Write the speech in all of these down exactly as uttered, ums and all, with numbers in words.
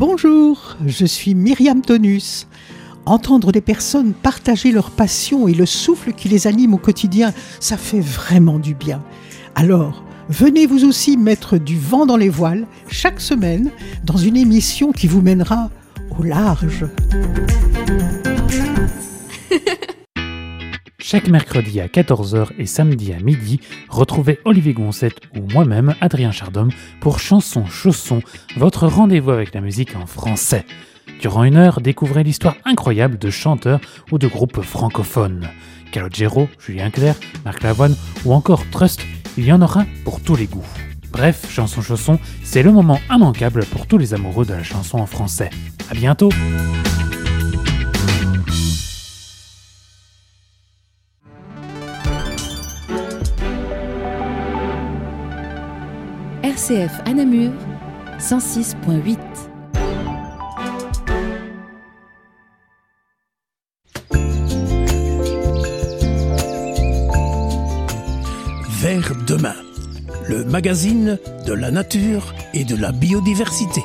Bonjour, je suis Myriam Tonus. Entendre des personnes partager leur passion et le souffle qui les anime au quotidien, ça fait vraiment du bien. Alors, venez vous aussi mettre du vent dans les voiles chaque semaine dans une émission qui vous mènera au large. Chaque mercredi à quatorze heures et samedi à midi, retrouvez Olivier Goncette ou moi-même, Adrien Chardhomme, pour Chanson Chausson, votre rendez-vous avec la musique en français. Durant une heure, découvrez l'histoire incroyable de chanteurs ou de groupes francophones. Calogero, Julien Clerc, Marc Lavoine ou encore Trust, il y en aura pour tous les goûts. Bref, Chanson Chausson, c'est le moment immanquable pour tous les amoureux de la chanson en français. À bientôt! R C F à Namur, cent six point huit. Vers demain, le magazine de la nature et de la biodiversité.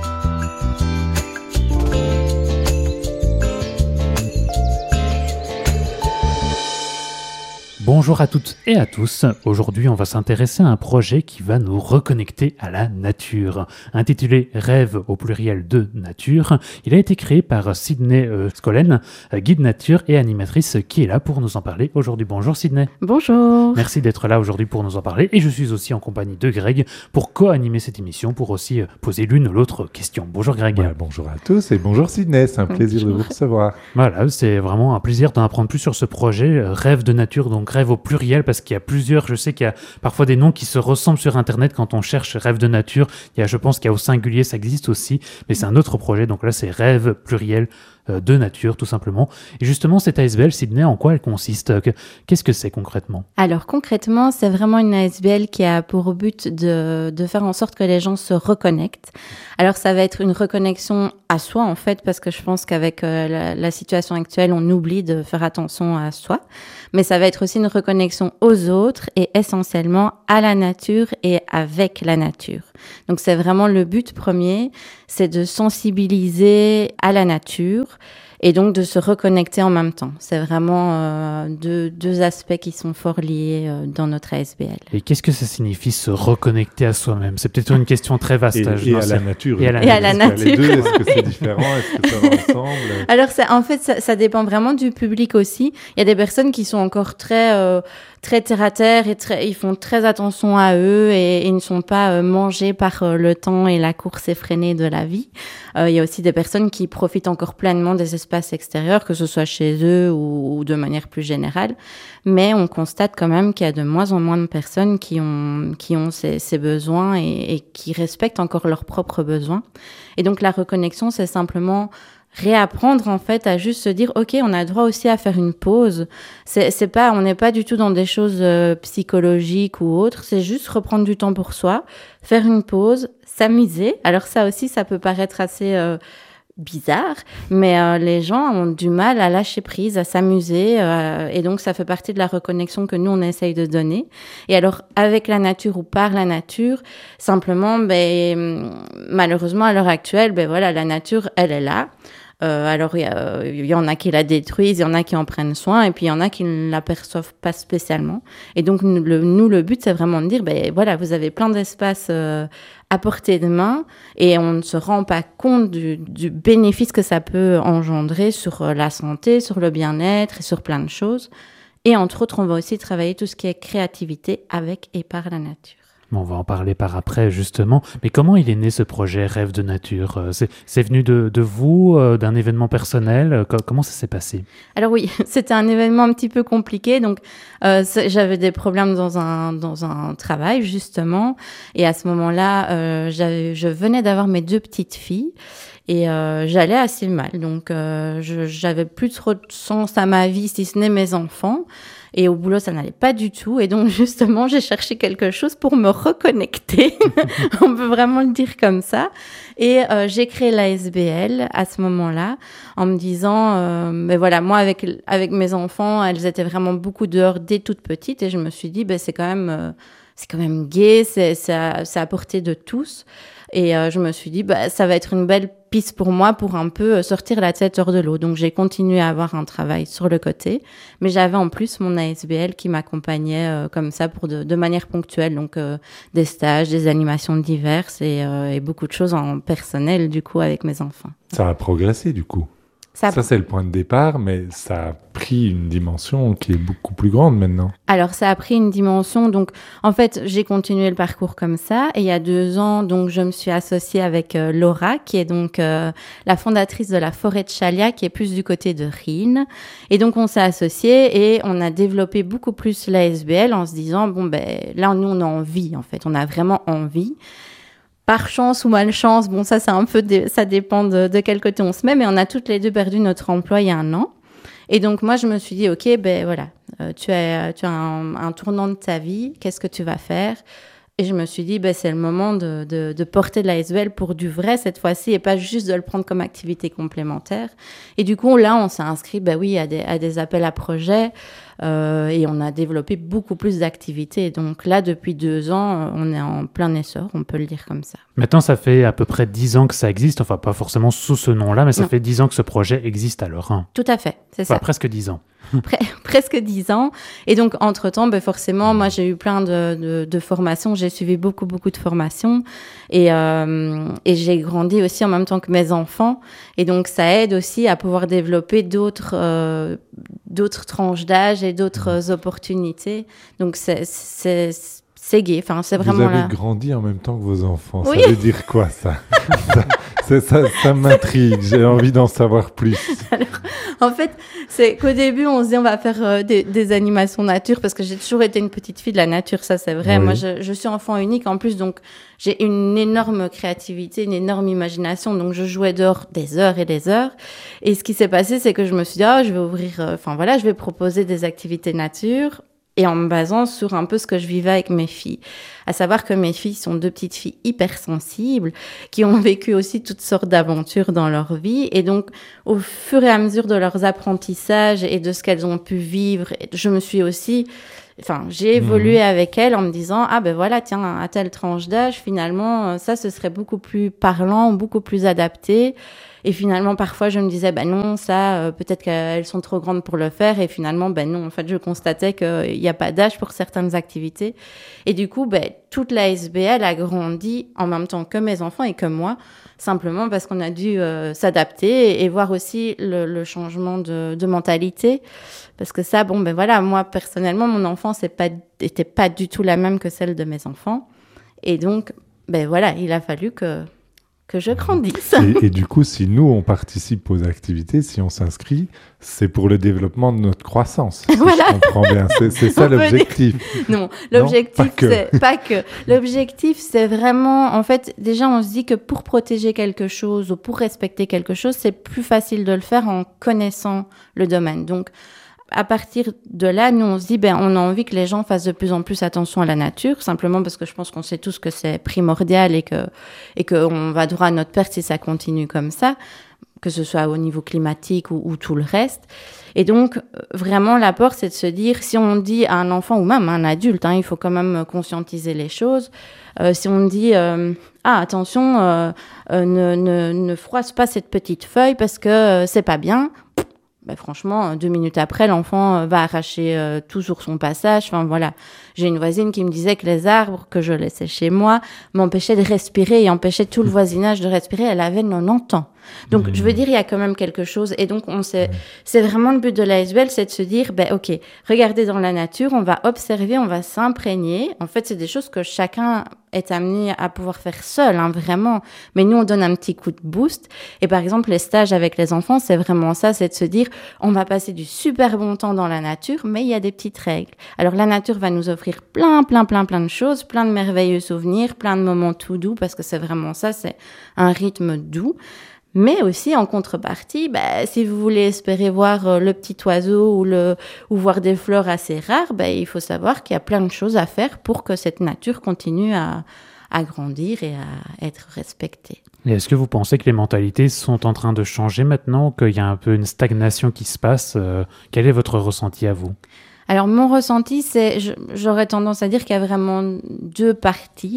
Bonjour à toutes et à tous. Aujourd'hui, on va s'intéresser à un projet qui va nous reconnecter à la nature. Intitulé Rêve au pluriel de nature, il a été créé par Sydney euh, Scollen, guide nature et animatrice, qui est là pour nous en parler aujourd'hui. Bonjour Sydney. Bonjour. Merci d'être là aujourd'hui pour nous en parler. Et je suis aussi en compagnie de Greg pour co-animer cette émission, pour aussi poser l'une ou l'autre question. Bonjour Greg. Ouais, bonjour à tous et bonjour Sydney, c'est un plaisir bonjour. de vous recevoir. Voilà, c'est vraiment un plaisir d'en apprendre plus sur ce projet, Rêve de nature, donc rêve au pluriel, parce qu'il y a plusieurs, je sais qu'il y a parfois des noms qui se ressemblent sur internet quand on cherche rêve de nature. Il y a, je pense qu'il y a au singulier, ça existe aussi, mais c'est un autre projet, donc là c'est rêve pluriel euh, de nature tout simplement. Et justement cette A S B L, Sydney, en quoi elle consiste? Qu'est-ce que c'est concrètement? Alors concrètement, c'est vraiment une A S B L qui a pour but de, de faire en sorte que les gens se reconnectent. Alors ça va être une reconnexion à soi en fait, parce que je pense qu'avec euh, la, la situation actuelle, on oublie de faire attention à soi. Mais ça va être aussi une reconnexion aux autres et essentiellement à la nature et avec la nature. Donc c'est vraiment le but premier, c'est de sensibiliser à la nature et donc de se reconnecter en même temps. C'est vraiment euh, deux, deux aspects qui sont fort liés euh, dans notre A S B L. Et qu'est-ce que ça signifie se reconnecter à soi-même? C'est peut-être une question très vaste. Et, je et, non, à la nature. Et à la, et à la nature. Les deux, est-ce que c'est différent? Est-ce que ça va ensemble? Alors ça, en fait, ça, ça dépend vraiment du public aussi. Il y a des personnes qui sont encore très... Euh, très terre à terre et très, ils font très attention à eux et, et ils ne sont pas euh, mangés par euh, le temps et la course effrénée de la vie. Euh, il y a aussi des personnes qui profitent encore pleinement des espaces extérieurs, que ce soit chez eux ou, ou de manière plus générale. Mais on constate quand même qu'il y a de moins en moins de personnes qui ont, qui ont ces, ces besoins et, et qui respectent encore leurs propres besoins. Et donc la reconnexion, c'est simplement réapprendre en fait à juste se dire ok, on a droit aussi à faire une pause. C'est, c'est pas, on n'est pas du tout dans des choses euh, psychologiques ou autres. C'est juste reprendre du temps pour soi, faire une pause, s'amuser. Alors ça aussi, ça peut paraître assez euh, bizarre, mais euh, les gens ont du mal à lâcher prise, à s'amuser, euh, et donc ça fait partie de la reconnexion que nous on essaye de donner. Et alors avec la nature ou par la nature, simplement, ben malheureusement à l'heure actuelle, ben voilà, la nature, elle est là. Euh, alors, il y, a, il y en a qui la détruisent, il y en a qui en prennent soin, et puis il y en a qui ne l'aperçoivent pas spécialement. Et donc, nous, le, nous, le but, c'est vraiment de dire, ben voilà, vous avez plein d'espaces euh, à portée de main, et on ne se rend pas compte du, du bénéfice que ça peut engendrer sur la santé, sur le bien-être et sur plein de choses. Et entre autres, on va aussi travailler tout ce qui est créativité avec et par la nature. On va en parler par après, justement. Mais comment il est né, ce projet Rêve de nature? C'est, c'est venu de, de vous, euh, d'un événement personnel? Comment ça s'est passé? Alors oui, c'était un événement un petit peu compliqué. Donc, euh, j'avais des problèmes dans un, dans un travail, justement. Et à ce moment-là, euh, j'avais, je venais d'avoir mes deux petites filles. Et euh, j'allais assez mal. Donc, euh, je, j'avais plus trop de sens à ma vie, si ce n'est mes enfants. Et au boulot, ça n'allait pas du tout. Et donc, justement, j'ai cherché quelque chose pour me reconnecter. On peut vraiment le dire comme ça. Et euh, j'ai créé l'A S B L à ce moment-là, en me disant, euh, mais voilà, moi, avec, avec mes enfants, elles étaient vraiment beaucoup dehors dès toutes petites. Et je me suis dit, ben, c'est quand même... Euh, c'est quand même gai, c'est, c'est, à, c'est à portée de tous. Et euh, je me suis dit, bah, ça va être une belle piste pour moi pour un peu sortir la tête hors de l'eau. Donc, j'ai continué à avoir un travail sur le côté. Mais j'avais en plus mon A S B L qui m'accompagnait euh, comme ça pour de, de manière ponctuelle. Donc, euh, des stages, des animations diverses et, euh, et beaucoup de choses en personnel, du coup, avec mes enfants. Ça a progressé, du coup. Ça, ça, c'est le point de départ, mais ça a pris une dimension qui est beaucoup plus grande maintenant. Alors, ça a pris une dimension. Donc, en fait, j'ai continué le parcours comme ça. Et il y a deux ans, donc, je me suis associée avec euh, Laura, qui est donc euh, la fondatrice de la forêt de Chalia, qui est plus du côté de Rhine. Et donc, on s'est associés et on a développé beaucoup plus l'A S B L en se disant, bon, ben là, nous, on a envie, en fait. On a vraiment envie. Par chance ou malchance, bon, ça, c'est un peu, de, ça dépend de, de quel côté on se met, mais on a toutes les deux perdu notre emploi il y a un an. Et donc, moi, je me suis dit, OK, ben voilà, euh, tu as, tu as un, un tournant de ta vie, qu'est-ce que tu vas faire ? Et je me suis dit, ben, c'est le moment de, de, de porter de l'A S B L pour du vrai cette fois-ci et pas juste de le prendre comme activité complémentaire. Et du coup, là, on s'est inscrit, ben oui, à des, à des appels à projets euh, et on a développé beaucoup plus d'activités. Donc là, depuis deux ans, on est en plein essor, on peut le dire comme ça. Maintenant, ça fait à peu près dix ans que ça existe, enfin pas forcément sous ce nom-là, mais ça non. fait dix ans que ce projet existe alors. Hein. Tout à fait, c'est enfin, ça. Presque dix ans. Pre- presque dix ans. Et donc, entre-temps, ben forcément, moi, j'ai eu plein de, de, de formations. J'ai suivi beaucoup, beaucoup de formations. Et, euh, et j'ai grandi aussi en même temps que mes enfants. Et donc, ça aide aussi à pouvoir développer d'autres, euh, d'autres tranches d'âge et d'autres opportunités. Donc, c'est... c'est c'est gai, enfin, c'est vraiment là. Vous avez là. grandi en même temps que vos enfants. Oui. Ça veut dire quoi, ça ça, c'est, ça, ça m'intrigue. J'ai envie d'en savoir plus. Alors, en fait, c'est qu'au début, on se dit on va faire euh, des, des animations nature parce que j'ai toujours été une petite fille de la nature, ça c'est vrai. Oui. Moi, je, je suis enfant unique en plus, donc j'ai une énorme créativité, une énorme imagination. Donc, je jouais dehors des heures et des heures. Et ce qui s'est passé, c'est que je me suis dit, oh, je vais ouvrir, enfin euh, voilà, je vais proposer des activités nature. Et en me basant sur un peu ce que je vivais avec mes filles. À savoir que mes filles sont deux petites filles hypersensibles, qui ont vécu aussi toutes sortes d'aventures dans leur vie. Et donc, au fur et à mesure de leurs apprentissages et de ce qu'elles ont pu vivre, je me suis aussi... Enfin, j'ai évolué mmh. avec elles en me disant, ah ben voilà, tiens, à telle tranche d'âge, finalement, ça, ce serait beaucoup plus parlant, beaucoup plus adapté. Et finalement, parfois, je me disais, ben non, ça, euh, peut-être qu'elles sont trop grandes pour le faire. Et finalement, ben non, en fait, je constatais qu'il n'y a pas d'âge pour certaines activités. Et du coup, ben, toute l'A S B L a grandi en même temps que mes enfants et que moi, simplement parce qu'on a dû euh, s'adapter et, et voir aussi le, le changement de, de mentalité. Parce que ça, bon, ben voilà, moi, personnellement, mon enfance n'était pas du tout la même que celle de mes enfants. Et donc, ben voilà, il a fallu que... que je grandisse. Et, et du coup, si nous, on participe aux activités, si on s'inscrit, c'est pour le développement de notre croissance. Si voilà. Je comprends bien. C'est, c'est ça l'objectif. Non, l'objectif, non, pas que. c'est pas que. L'objectif, c'est vraiment, en fait, déjà, on se dit que pour protéger quelque chose ou pour respecter quelque chose, c'est plus facile de le faire en connaissant le domaine. Donc, à partir de là, nous, on se dit, ben, on a envie que les gens fassent de plus en plus attention à la nature, simplement parce que je pense qu'on sait tous que c'est primordial et que, et qu'on va droit à notre perte si ça continue comme ça, que ce soit au niveau climatique ou, ou tout le reste. Et donc, vraiment, l'apport, c'est de se dire, si on dit à un enfant ou même à un adulte, hein, il faut quand même conscientiser les choses. Euh, si on dit, euh, ah, attention, euh, euh, ne, ne, ne froisse pas cette petite feuille parce que euh, c'est pas bien. Ben franchement, deux minutes après, l'enfant va arracher euh, tout sur son passage. Enfin, voilà. J'ai une voisine qui me disait que les arbres que je laissais chez moi m'empêchaient de respirer et empêchaient tout le voisinage de respirer. Elle avait quatre-vingt-dix ans. Donc, mmh. je veux dire, il y a quand même quelque chose. Et donc, on sait, c'est vraiment le but de l'A S B L, c'est de se dire, ben, OK, regardez dans la nature, on va observer, on va s'imprégner. En fait, c'est des choses que chacun est amené à pouvoir faire seul, hein, vraiment. Mais nous, on donne un petit coup de boost. Et par exemple, les stages avec les enfants, c'est vraiment ça, c'est de se dire, on va passer du super bon temps dans la nature, mais il y a des petites règles. Alors, la nature va nous offrir plein, plein, plein, plein de choses, plein de merveilleux souvenirs, plein de moments tout doux, parce que c'est vraiment ça, c'est un rythme doux. Mais aussi, en contrepartie, bah, si vous voulez espérer voir euh, le petit oiseau ou, le, ou voir des fleurs assez rares, bah, il faut savoir qu'il y a plein de choses à faire pour que cette nature continue à, à grandir et à être respectée. Et est-ce que vous pensez que les mentalités sont en train de changer maintenant, qu'il y a un peu une stagnation qui se passe ? euh, Quel est votre ressenti à vous ? Alors, mon ressenti, c'est, j'aurais tendance à dire qu'il y a vraiment deux parties.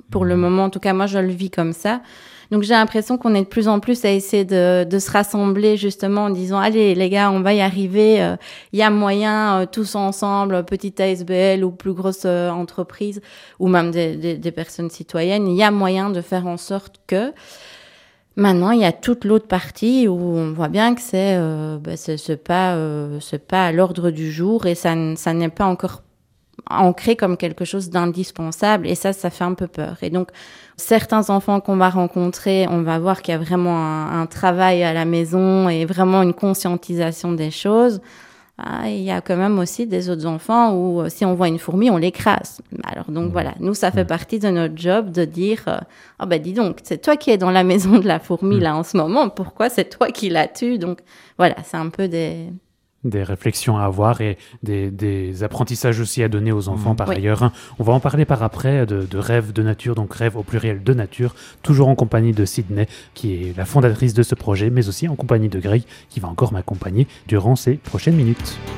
Pour mmh. le moment, en tout cas, moi, je le vis comme ça. Donc, j'ai l'impression qu'on est de plus en plus à essayer de, de se rassembler justement en disant « Allez, les gars, on va y arriver. Il euh, y a moyen, euh, tous ensemble, petite A S B L ou plus grosse euh, entreprise, ou même des, des, des personnes citoyennes, il y a moyen de faire en sorte que… » Maintenant, il y a toute l'autre partie où on voit bien que c'est, euh, bah, c'est, c'est pas, euh, c'est pas à l'ordre du jour et ça, ça n'est pas encore ancré comme quelque chose d'indispensable et ça, ça fait un peu peur. Et donc, certains enfants qu'on va rencontrer, on va voir qu'il y a vraiment un, un travail à la maison et vraiment une conscientisation des choses. Ah, il y a quand même aussi des autres enfants où si on voit une fourmi, on l'écrase. Alors donc mmh. voilà, nous, ça fait partie de notre job de dire euh, « Ah oh, ben dis donc, c'est toi qui es dans la maison de la fourmi mmh. là en ce moment, pourquoi c'est toi qui la tues ?» Donc voilà, c'est un peu des… Des réflexions à avoir et des, des apprentissages aussi à donner aux enfants mmh. par oui. ailleurs. On va en parler par après de, de rêve de nature, donc rêve au pluriel de nature, toujours en compagnie de Sydney, qui est la fondatrice de ce projet, mais aussi en compagnie de Greg, qui va encore m'accompagner durant ces prochaines minutes.